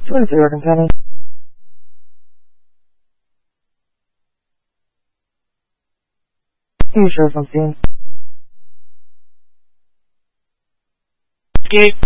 23 Oregon County. Are you sure if I'm seeing? Escape.